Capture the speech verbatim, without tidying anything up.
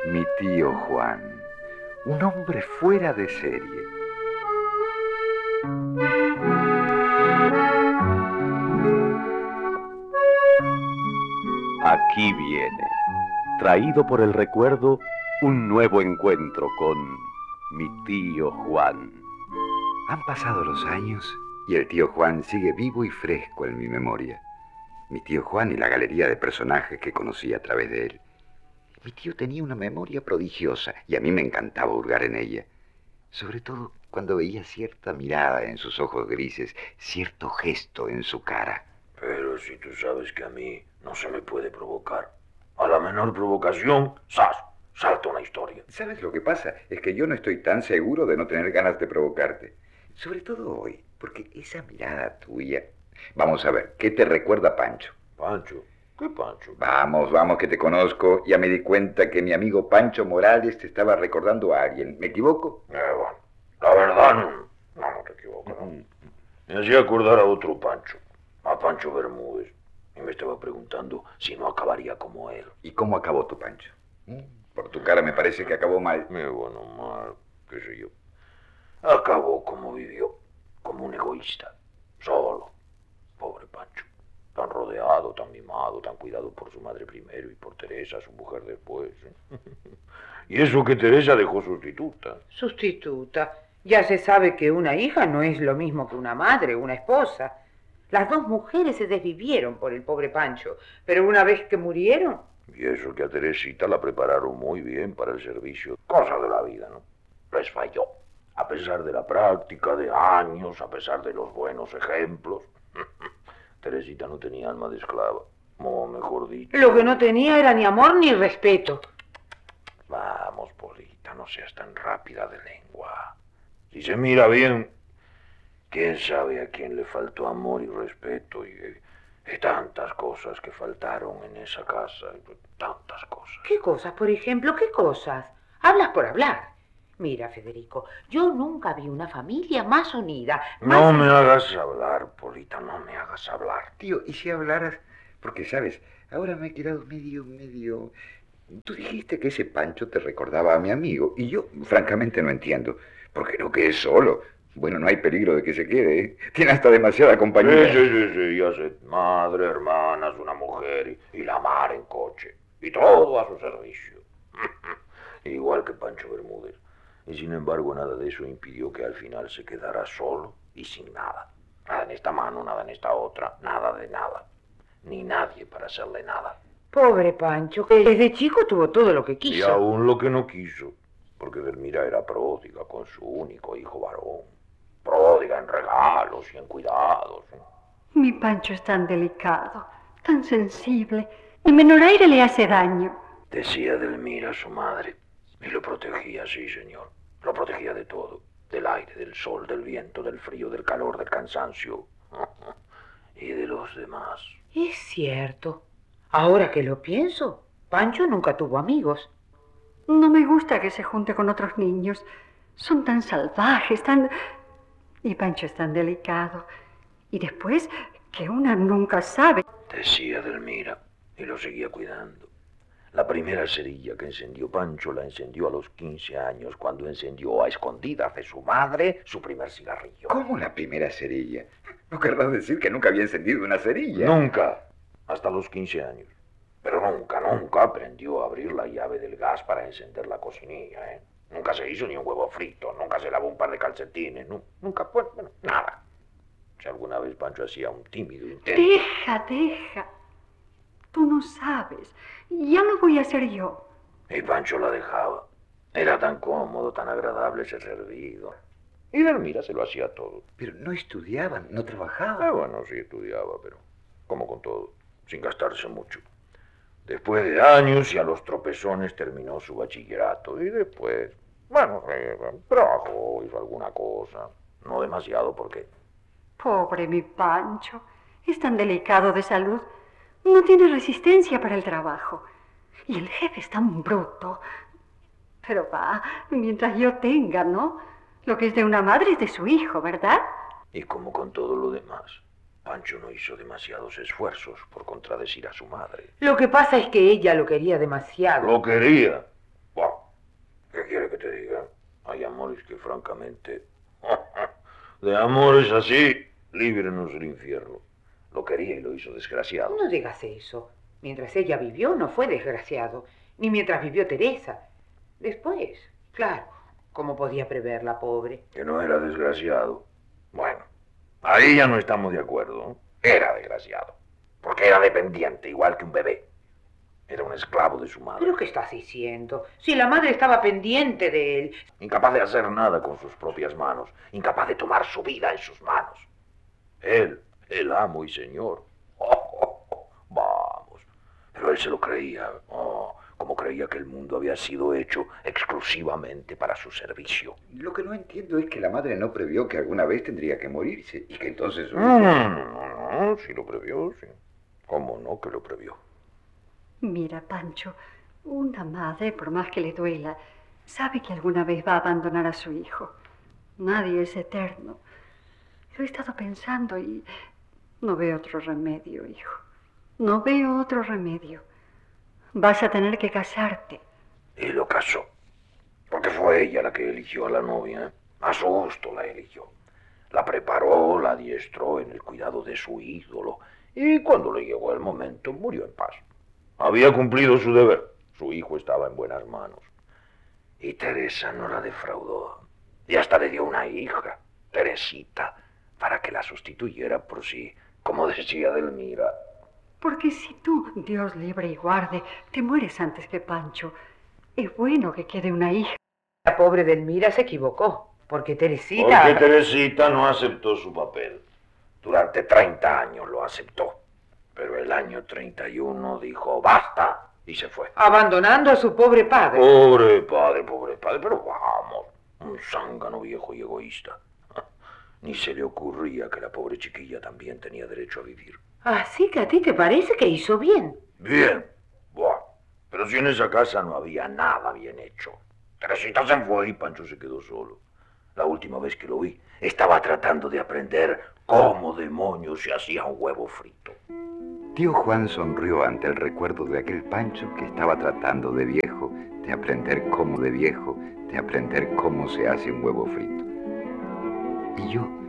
Mi tío Juan, un hombre fuera de serie. Aquí viene, traído por el recuerdo, un nuevo encuentro con mi tío Juan. Han pasado los años y el tío Juan sigue vivo y fresco en mi memoria. Mi tío Juan y la galería de personajes que conocí a través de él. Mi tío tenía una memoria prodigiosa y a mí me encantaba hurgar en ella. Sobre todo cuando veía cierta mirada en sus ojos grises, cierto gesto en su cara. Pero si tú sabes que a mí no se me puede provocar. A la menor provocación, ¡zas!, salta una historia. ¿Sabes lo que pasa? Es que yo no estoy tan seguro de no tener ganas de provocarte. Sobre todo hoy, porque esa mirada tuya... Vamos a ver, ¿qué te recuerda Pancho? ¿Pancho? ¿Qué Pancho? Vamos, vamos, que te conozco. Ya me di cuenta que mi amigo Pancho Morales te estaba recordando a alguien. ¿Me equivoco? Eh, bueno, la verdad no, no, no te equivocas, ¿no? Mm. Me hacía acordar a otro Pancho, a Pancho Bermúdez. Y me estaba preguntando si no acabaría como él. ¿Y cómo acabó tu Pancho? Por tu cara me parece que acabó mal. Eh, bueno, mal, qué sé yo. Acabó como vivió, como un egoísta, solo. Pobre Pancho, tan rodeado, tan mimado, tan cuidado por su madre primero y por Teresa, su mujer después. Y eso que Teresa dejó sustituta. Sustituta. Ya se sabe que una hija no es lo mismo que una madre, una esposa. Las dos mujeres se desvivieron por el pobre Pancho, pero una vez que murieron... Y eso que a Teresita la prepararon muy bien para el servicio. Cosa de la vida, ¿no? Les falló. A pesar de la práctica de años, a pesar de los buenos ejemplos. Teresita no tenía alma de esclava, o mejor dicho... Lo que no tenía era ni amor ni respeto. Vamos, Polita, no seas tan rápida de lengua. Si se mira bien, quién sabe a quién le faltó amor y respeto y, y tantas cosas que faltaron en esa casa, tantas cosas. ¿Qué cosas, por ejemplo? ¿Qué cosas? Hablas por hablar. Mira, Federico, yo nunca vi una familia más unida. Más... No me hagas hablar, Polita, no me hagas hablar. Tío, ¿y si hablaras? Porque, ¿sabes? Ahora me he quedado medio, medio... Tú dijiste que ese Pancho te recordaba a mi amigo, y yo, francamente, no entiendo. ¿Por qué no quedes solo? Bueno, no hay peligro de que se quede, ¿eh? Tiene hasta demasiada compañía. Sí, sí, sí, sí, ya sé. Madre, hermanas, una mujer y, y la mar en coche. Y todo a su servicio. Igual que Pancho Bermúdez. Y sin embargo nada de eso impidió que al final se quedara solo y sin nada. Nada en esta mano, nada en esta otra, nada de nada. Ni nadie para hacerle nada. Pobre Pancho, que desde chico tuvo todo lo que quiso. Y aún lo que no quiso, porque Delmira era pródiga con su único hijo varón. Pródiga en regalos y en cuidados. Mi Pancho es tan delicado, tan sensible. El menor aire le hace daño. Decía Delmira su madre, y lo protegía, sí, señor. Lo protegía de todo, del aire, del sol, del viento, del frío, del calor, del cansancio y de los demás. Es cierto. Ahora que lo pienso, Pancho nunca tuvo amigos. No me gusta que se junte con otros niños. Son tan salvajes, tan... Y Pancho es tan delicado. Y después, que una nunca sabe. Decía Delmira, y lo seguía cuidando. La primera cerilla que encendió Pancho la encendió a los quince años, cuando encendió a escondidas de su madre su primer cigarrillo. ¿Cómo la primera cerilla? No querrás decir que nunca había encendido una cerilla. Nunca, hasta los quince años. Pero nunca, nunca aprendió a abrir la llave del gas para encender la cocinilla, ¿eh? Nunca se hizo ni un huevo frito, nunca se lavó un par de calcetines, no, nunca, pues, bueno, nada. Si alguna vez Pancho hacía un tímido intento... Deja, deja. Tú no sabes. Ya lo voy a hacer yo. Y Pancho la dejaba. Era tan cómodo, tan agradable ese servido. Y Delmira se lo hacía todo. Pero no estudiaban, no trabajaban. Ah, bueno, sí estudiaba, pero como con todo, sin gastarse mucho. Después de años y a los tropezones terminó su bachillerato. Y después, bueno, eh, trabajó, hizo alguna cosa. No demasiado porque... Pobre mi Pancho. Es tan delicado de salud. No tiene resistencia para el trabajo. Y el jefe es tan bruto. Pero va, mientras yo tenga, ¿no? Lo que es de una madre es de su hijo, ¿verdad? Y como con todo lo demás, Pancho no hizo demasiados esfuerzos por contradecir a su madre. Lo que pasa es que ella lo quería demasiado. Lo quería. señores, que francamente, de amores así, líbrenos del infierno. Lo quería y lo hizo desgraciado. No digas eso. Mientras ella vivió no fue desgraciado, ni mientras vivió Teresa. Después, claro, ¿cómo podía prever la pobre? Que no era desgraciado. Bueno, ahí ya no estamos de acuerdo. Era desgraciado, porque era dependiente, igual que un bebé. Era un esclavo de su madre. ¿Pero qué estás diciendo? Si la madre estaba pendiente de él. Incapaz de hacer nada con sus propias manos, incapaz de tomar su vida en sus manos. Él, el amo y señor. Oh, oh, oh, vamos. Pero él se lo creía, oh, como creía que el mundo había sido hecho exclusivamente para su servicio. Lo que no entiendo es que la madre no previó que alguna vez tendría que morirse y que entonces... No, no, no, no, sí lo previó, sí. ¿Cómo no que lo previó? Mira, Pancho, una madre, por más que le duela, sabe que alguna vez va a abandonar a su hijo. Nadie es eterno. Lo he estado pensando y no veo otro remedio, hijo. No veo otro remedio. Vas a tener que casarte. Y lo casó. Porque fue ella la que eligió a la novia. A su gusto la eligió. La preparó, la adiestró en el cuidado de su ídolo. Y cuando le llegó el momento, murió en paz. Había cumplido su deber. Su hijo estaba en buenas manos. Y Teresa no la defraudó. Y hasta le dio una hija, Teresita, para que la sustituyera por sí, como decía Delmira. Porque si tú, Dios libre y guarde, te mueres antes que Pancho, es bueno que quede una hija. La pobre Delmira se equivocó, porque Teresita... Porque Teresita no aceptó su papel. Durante treinta años lo aceptó. Pero el año treinta y uno dijo basta y se fue. Abandonando a su pobre padre. Pobre padre, pobre padre, pero vamos, un zángano viejo y egoísta. Ni se le ocurría que la pobre chiquilla también tenía derecho a vivir. Así que a ti te parece que hizo bien. Bien, buah, pero si en esa casa no había nada bien hecho. Teresita se fue y Pancho se quedó solo. La última vez que lo vi, estaba tratando de aprender cómo demonios se hacía un huevo frito. Tío Juan sonrió ante el recuerdo de aquel Pancho que estaba tratando de viejo, de aprender cómo de viejo, de aprender cómo se hace un huevo frito. Y yo